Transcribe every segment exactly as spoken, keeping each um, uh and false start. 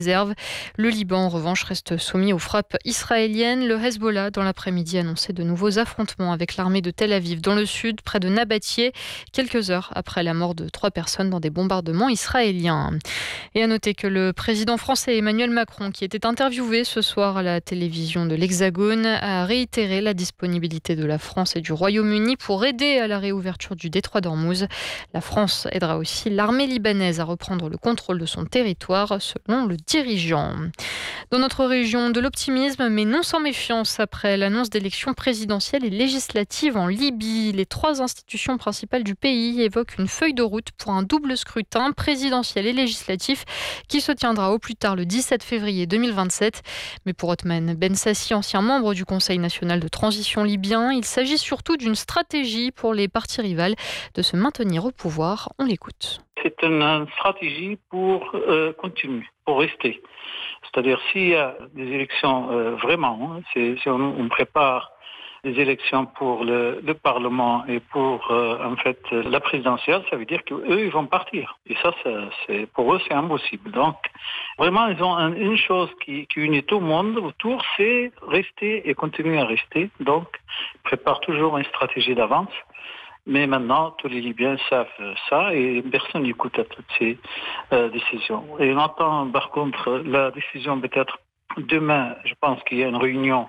réserve. Le Liban, en revanche, reste soumis aux frappes israéliennes. Le Hezbollah, dans l'après-midi, annonçait de nouveaux affrontements avec l'armée de Tel Aviv dans le sud, près de Nabatieh, quelques heures après la mort de trois personnes dans des bombardements israéliens. Et à noter que le président français Emmanuel Macron, qui était interviewé ce soir à la télévision de l'Hexagone, a réitéré la disponibilité de la France et du Royaume-Uni pour aider à la réouverture du détroit d'Ormuz. La France aidera aussi l'armée libanaise à reprendre le contrôle de son territoire, selon le dirigeant. Dans notre région, de l'optimisme, mais non sans méfiance, après l'annonce d'élections présidentielles et législatives en Libye. Les trois institutions principales du pays évoquent une feuille de route pour un double scrutin présidentiel et législatif qui se tiendra au plus tard le dix-sept février deux mille vingt-sept. Mais pour Othman Ben Sassi, ancien membre du Conseil national de transition libyen, il s'agit surtout d'une stratégie pour les partis rivales de se maintenir au pouvoir. On l'écoute. C'est une stratégie pour euh, continuer, pour rester. C'est-à-dire s'il y a des élections euh, vraiment, hein, c'est, si on, on prépare des élections pour le, le Parlement et pour euh, en fait la présidentielle, ça veut dire qu'eux ils vont partir. Et ça, ça c'est pour eux c'est impossible. Donc vraiment ils ont un, une chose qui, qui unit tout le monde autour, c'est rester et continuer à rester. Donc ils préparent toujours une stratégie d'avance. Mais maintenant, tous les Libyens savent ça et personne n'écoute à toutes ces euh, décisions. Et on attend par contre la décision peut-être demain, je pense qu'il y a une réunion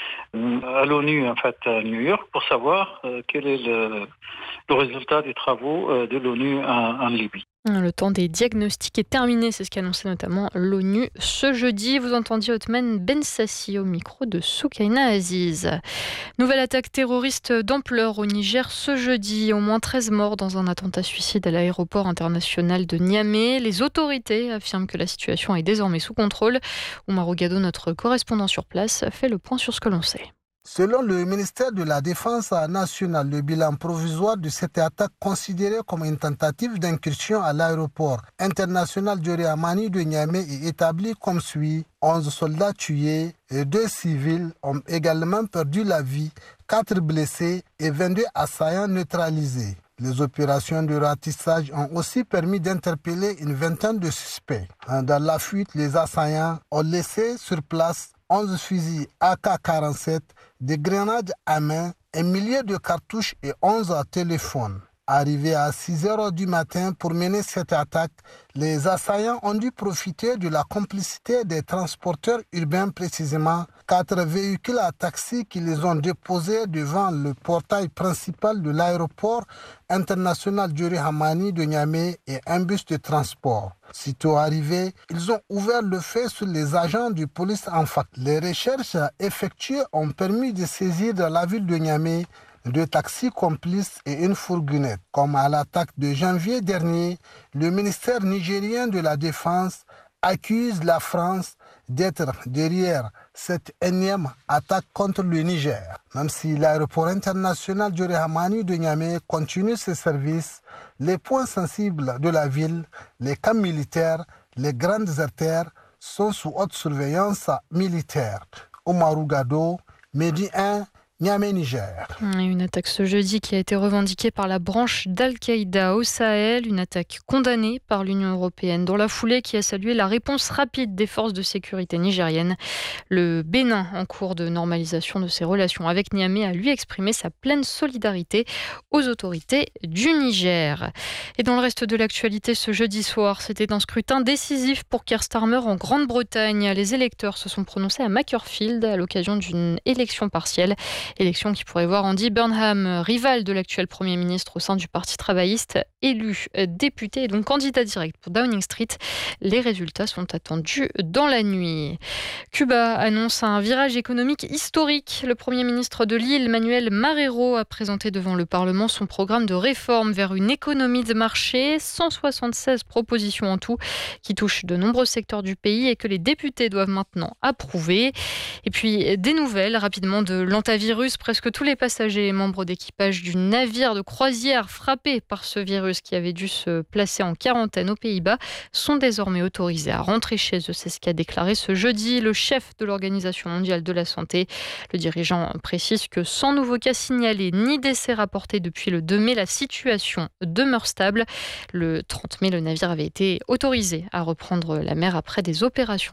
euh, à l'ONU en fait à New York pour savoir euh, quel est le, le résultat des travaux euh, de l'ONU en, en Libye. Le temps des diagnostics est terminé, c'est ce qu'annonçait notamment l'ONU ce jeudi. Vous entendiez Othman Ben Sassi au micro de Soukaina Aziz. Nouvelle attaque terroriste d'ampleur au Niger ce jeudi. Au moins treize morts dans un attentat suicide à l'aéroport international de Niamey. Les autorités affirment que la situation est désormais sous contrôle. Oumar Ougado, notre correspondant sur place, fait le point sur ce que l'on sait. Selon le ministère de la Défense nationale, le bilan provisoire de cette attaque considérée comme une tentative d'incursion à l'aéroport international Dioré Hamani de Niamey est établi comme suit. onze soldats tués et deux civils ont également perdu la vie, quatre blessés et vingt-deux assaillants neutralisés. Les opérations de ratissage ont aussi permis d'interpeller une vingtaine de suspects. Dans la fuite, les assaillants ont laissé sur place onze fusils A K quarante-sept, des grenades à main, un millier de cartouches et onze téléphones. Arrivés à six heures du matin pour mener cette attaque, les assaillants ont dû profiter de la complicité des transporteurs urbains, précisément quatre véhicules à taxi qui les ont déposés devant le portail principal de l'aéroport international Dioré Hamani de Niamey et un bus de transport. Sitôt arrivés, ils ont ouvert le feu sur les agents de police en fac. Les recherches effectuées ont permis de saisir dans la ville de Niamey deux taxis complices et une fourgonnette. Comme à l'attaque de janvier dernier, le ministère nigérien de la Défense accuse la France d'être derrière cette énième attaque contre le Niger. Même si l'aéroport international Dioré Hamani de Niamey continue ses services, les points sensibles de la ville, les camps militaires, les grandes artères sont sous haute surveillance militaire. Oumar Ougado, Medi un, Niamey, Niger. Une attaque ce jeudi qui a été revendiquée par la branche d'Al-Qaïda au Sahel, une attaque condamnée par l'Union européenne dans la foulée qui a salué la réponse rapide des forces de sécurité nigériennes. Le Bénin, en cours de normalisation de ses relations avec Niamey, a lui exprimé sa pleine solidarité aux autorités du Niger. Et dans le reste de l'actualité ce jeudi soir, c'était un scrutin décisif pour Keir Starmer en Grande-Bretagne. Les électeurs se sont prononcés à Macclesfield à l'occasion d'une élection partielle. Élection qui pourrait voir Andy Burnham, rival de l'actuel Premier ministre au sein du Parti travailliste, élu député et donc candidat direct pour Downing Street. Les résultats sont attendus dans la nuit. Cuba annonce un virage économique historique. Le Premier ministre de l'île, Manuel Marrero, a présenté devant le Parlement son programme de réforme vers une économie de marché. cent soixante-seize propositions en tout qui touchent de nombreux secteurs du pays et que les députés doivent maintenant approuver. Et puis des nouvelles rapidement de l'antavirus virus. Presque tous les passagers et membres d'équipage du navire de croisière frappé par ce virus qui avait dû se placer en quarantaine aux Pays-Bas sont désormais autorisés à rentrer chez eux. C'est ce qu'a déclaré ce jeudi le chef de l'Organisation mondiale de la santé. Le dirigeant précise que sans nouveaux cas signalés ni décès rapportés depuis le deux mai, la situation demeure stable. Le trente mai, le navire avait été autorisé à reprendre la mer après des opérations